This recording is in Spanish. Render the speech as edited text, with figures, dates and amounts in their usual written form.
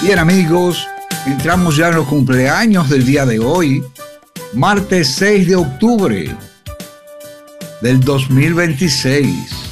Bien amigos, entramos ya en los cumpleaños del día de hoy, martes 6 de octubre del 2026.